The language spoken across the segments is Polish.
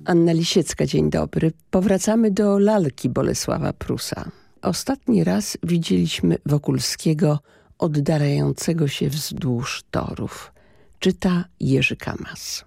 Anna Lisiecka, dzień dobry. Powracamy do lalki Bolesława Prusa. Ostatni raz widzieliśmy Wokulskiego oddalającego się wzdłuż torów. Czyta Jerzy Kamas.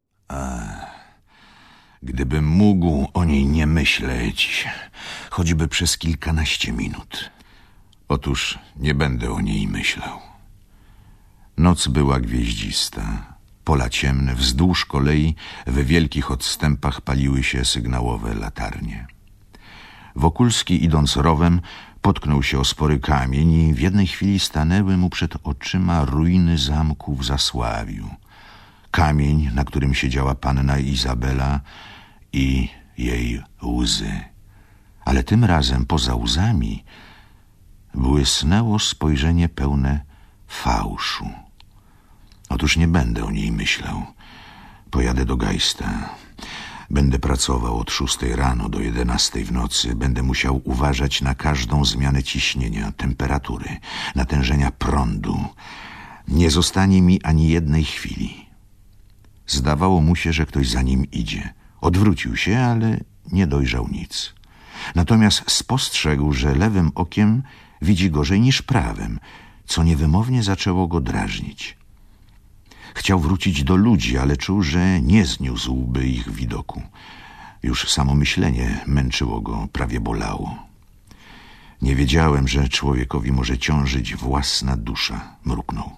Gdybym mógł o niej nie myśleć, choćby przez kilkanaście minut. Otóż nie będę o niej myślał. Noc była gwieździsta. Pola ciemne, wzdłuż kolei w wielkich odstępach paliły się sygnałowe latarnie. Wokulski, idąc rowem, potknął się o spory kamień i w jednej chwili stanęły mu przed oczyma ruiny zamku w Zasławiu. Kamień, na którym siedziała panna Izabela i jej łzy. Ale tym razem poza łzami błysnęło spojrzenie pełne fałszu. Otóż nie będę o niej myślał. Pojadę do Geista. Będę pracował od 6 rano do 11 w nocy. Będę musiał uważać na każdą zmianę ciśnienia, temperatury, natężenia prądu. Nie zostanie mi ani jednej chwili. Zdawało mu się, że ktoś za nim idzie. Odwrócił się, ale nie dojrzał nic. Natomiast spostrzegł, że lewym okiem widzi gorzej niż prawym, co niewymownie zaczęło go drażnić. Chciał wrócić do ludzi, ale czuł, że nie zniósłby ich widoku. Już samo myślenie męczyło go, prawie bolało. Nie wiedziałem, że człowiekowi może ciążyć własna dusza, mruknął.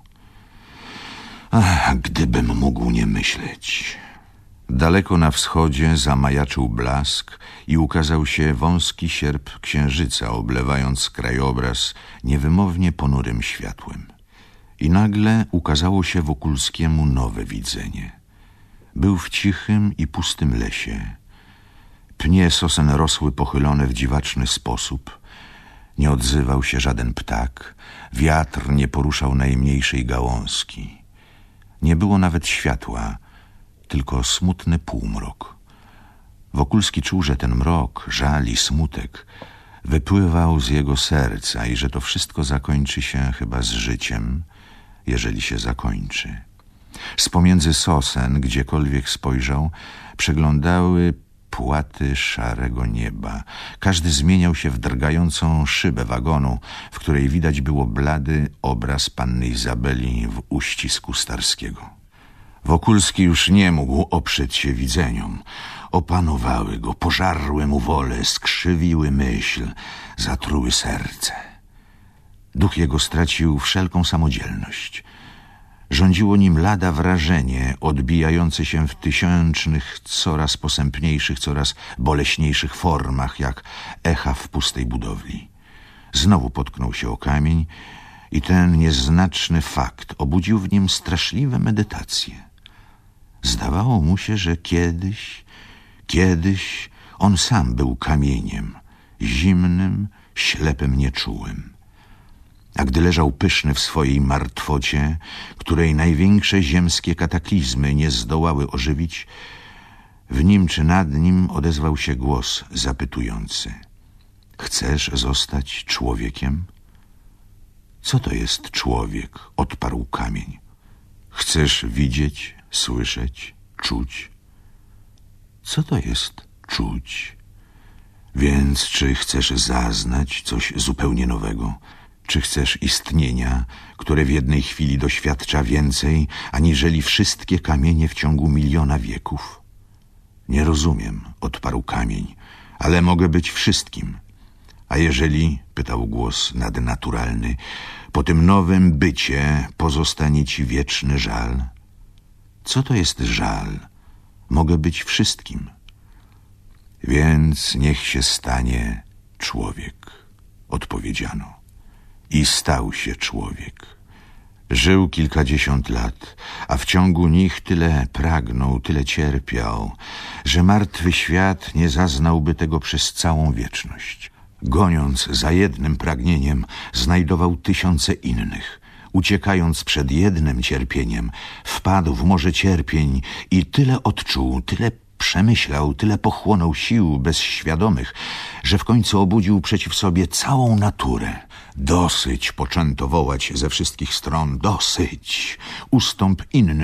Gdybym mógł nie myśleć. Daleko na wschodzie zamajaczył blask i ukazał się wąski sierp księżyca, oblewając krajobraz niewymownie ponurym światłem. I nagle ukazało się Wokulskiemu nowe widzenie. Był w cichym i pustym lesie. Pnie sosen rosły pochylone w dziwaczny sposób. Nie odzywał się żaden ptak. Wiatr nie poruszał najmniejszej gałązki. Nie było nawet światła, tylko smutny półmrok. Wokulski czuł, że ten mrok, żal i smutek wypływał z jego serca i że to wszystko zakończy się chyba z życiem, jeżeli się zakończy. Z pomiędzy sosen, gdziekolwiek spojrzał, przeglądały płaty szarego nieba. Każdy zmieniał się w drgającą szybę wagonu, w której widać było blady obraz panny Izabeli w uścisku Starskiego. Wokulski już nie mógł oprzeć się widzeniom. Opanowały go, pożarły mu wolę, skrzywiły myśl, zatruły serce. Duch jego stracił wszelką samodzielność. Rządziło nim lada wrażenie, odbijające się w tysiącznych, coraz posępniejszych, coraz boleśniejszych formach, jak echa w pustej budowli. Znowu potknął się o kamień i ten nieznaczny fakt obudził w nim straszliwe medytacje. Zdawało mu się, że kiedyś on sam był kamieniem, zimnym, ślepym, nieczułym. A gdy leżał pyszny w swojej martwocie, której największe ziemskie kataklizmy nie zdołały ożywić, w nim czy nad nim odezwał się głos zapytujący: chcesz zostać człowiekiem? Co to jest człowiek? Odparł kamień. Chcesz widzieć, słyszeć, czuć? Co to jest czuć? Więc czy chcesz zaznać coś zupełnie nowego? Czy chcesz istnienia, które w jednej chwili doświadcza więcej, aniżeli wszystkie kamienie w ciągu 1 000 000 wieków? Nie rozumiem, odparł kamień, ale mogę być wszystkim. A jeżeli, pytał głos nadnaturalny, po tym nowym bycie pozostanie ci wieczny żal? Co to jest żal? Mogę być wszystkim. Więc niech się stanie człowiek, odpowiedziano. I stał się człowiek. Żył kilkadziesiąt lat, a w ciągu nich tyle pragnął, tyle cierpiał, że martwy świat nie zaznałby tego przez całą wieczność. Goniąc za jednym pragnieniem, znajdował tysiące innych. Uciekając przed jednym cierpieniem, wpadł w morze cierpień i tyle odczuł, tyle przemyślał, tyle pochłonął sił bezświadomych, że w końcu obudził przeciw sobie całą naturę. Dosyć, poczęto wołać ze wszystkich stron, dosyć, ustąp innym